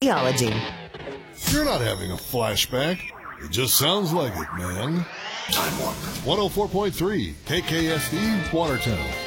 Theology. You're not having a flashback. It just sounds like it, man. Time Warp. 104.3 KKSD, Watertown.